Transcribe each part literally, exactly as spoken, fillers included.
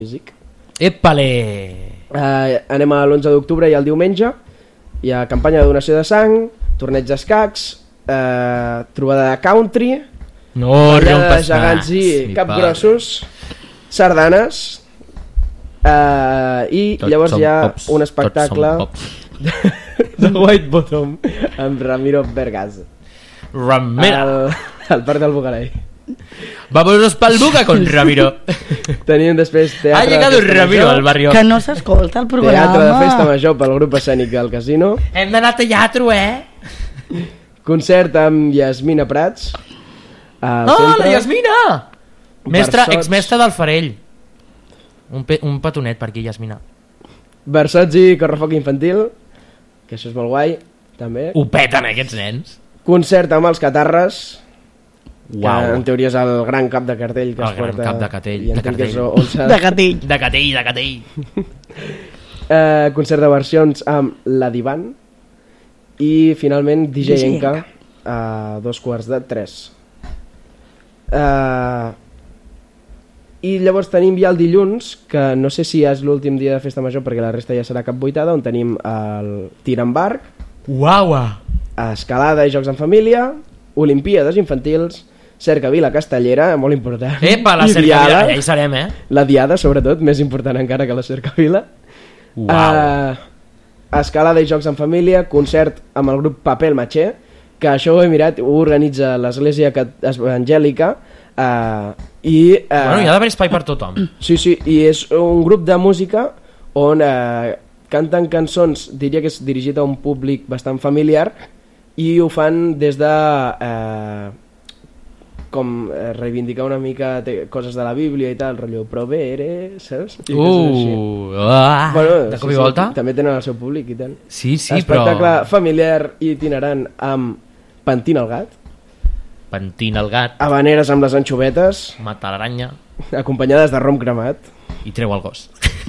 físic. Epale! Uh, anem a l'onze d'octubre i el diumenge. Hi ha campanya de donació de sang, torneig d'escacs, uh, trobada de country, no, ballada de gegants i capgrossos, sardanes, uh, i tots llavors hi ha pops, un espectacle de White Bottom amb Ramiro Vergas. Ramiro! Al, al Parc del Bugaray. Vámonos pa'l Buga con Ramiro. Tenim després teatre ha llegado de Ramiro major, al barrio. Que no s'escolta el programa. Teatre de festa major pel grup escènic del Casino. Hem d'anar a teatre, eh? Concert amb Yasmina Prats al oh, centre. la Yasmina! Mestra, Versots. exmestra del Farell. Un, pe, un petonet per aquí, Yasmina. Versots i correfoc infantil, que això és molt guai, també. Ho peten, aquests nens. Concert amb els Catarres, Uau. que en teoria és el gran cap de cartell que El es gran porta. cap de cartell, I de entenc que és cartell. on s'ha- De gatell. De catell, de catell. Eh, concert de versions amb la Divan i finalment D J D J Enka Enka. a dos quarts de tres. Eh, I llavors tenim ja el dilluns, que no sé si és l'últim dia de festa major perquè la resta ja serà cap vuitada, on tenim el tir amb arc, Uau! escalada i jocs en família, olimpíades infantils, cercavila castellera, molt important. Epa, la i cercavila, diada, ja hi serem, eh? la diada, sobretot, més important encara que la cercavila. Uau. Uh, escalada i jocs en família, concert amb el grup Papel Maché, que això ho he mirat, ho organitza l'Església Cat- Evangèlica, uh, i... Uh, Bueno, hi ha d'haver espai per tothom. Sí, sí, i és un grup de música on uh, canten cançons, diria que és dirigit a un públic bastant familiar, i ho fan des de... Uh, com eh, reivindicar una mica te, coses de la Bíblia i tal, rotllo provere, saps? I coses així. Uh, ah, Bueno, de sí, cop i sí, volta? també tenen el seu públic i tal. Sí, sí, però... Espectacle familiar i itinerant amb Pantina el gat, Pentina el gat, habaneres amb les anxovetes, mata l'aranya acompanyades de rom cremat. i treu el gos.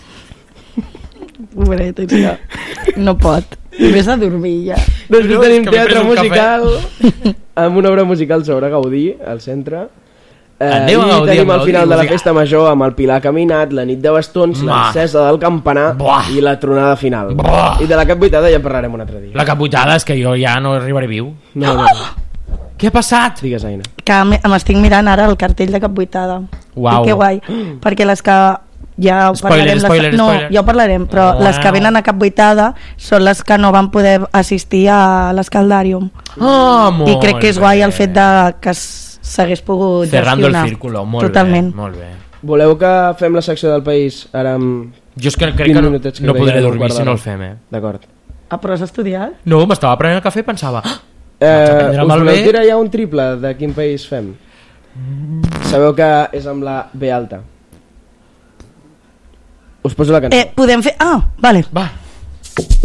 Pobret, tio. No pot. Vés a dormir ja. Després No, tenim és que m'he teatre pres un musical amb una obra musical sobre Gaudí al centre. Eh, Aneu a I Gaudí tenim amb al Gaudí final de la musical. festa major amb el Pilar Caminat, la nit de bastons, Ma. l'encesa del campanar Buah. i la tronada final. Buah. I de la cap vuitada ja en parlarem un altre dia. La caputada és que jo ja no arribaré viu. No, no, no. Què ha passat? Digues, Aina. Que m- m'estic mirant ara el cartell de Cap Vuitada. Uau. I que guai. Perquè les que... Ja ho Spoiler, parlarem, les- spoiler, no, spoiler. ja ho parlarem, però Uau. les que venen a Cap Vuitada són les que no van poder assistir a l'Escaldàrium. Oh, molt I crec que és guai bé. el fet de que s- s'hagués pogut Cerrando el gestionar. círculo, molt Totalment. bé, molt bé. Voleu que fem la secció del país ara amb... Jo és que crec vint que no, minutets que no podré queden, un dormir quart si no d'hora. el fem, eh? D'acord. Ah, però has estudiat? No, m'estava prenent el cafè i pensava... "Ah, Eh, prendre us malbé". voleu tirar ja un triple de quin país fem? Sabeu que és amb la B alta. Us poso la cançó. Eh, podem fer... Ah, vale. va,